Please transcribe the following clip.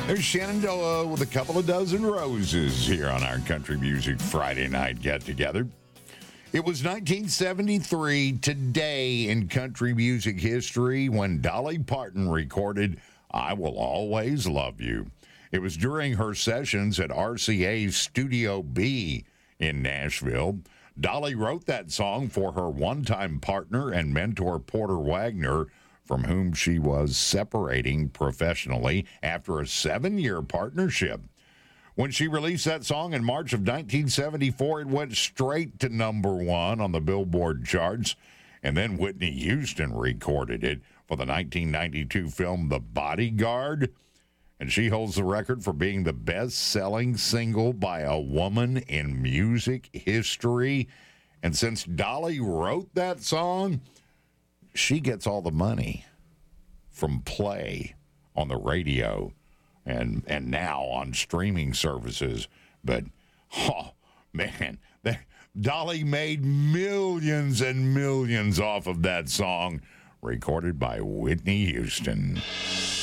There's Shenandoah with a couple of dozen roses here on our Country Music Friday night get-together. It was 1973 today in country music history when Dolly Parton recorded I Will Always Love You. It was during her sessions at RCA's Studio B in Nashville. Dolly wrote that song for her one-time partner and mentor Porter Wagoner, from whom she was separating professionally after a 7-year partnership. When she released that song in March of 1974, it went straight to number one on the Billboard charts, and then Whitney Houston recorded it for the 1992 film The Bodyguard, and she holds the record for being the best-selling single by a woman in music history. And since Dolly wrote that song, she gets all the money from play on the radio and now on streaming services. But, oh, man, Dolly made millions and millions off of that song, recorded by Whitney Houston.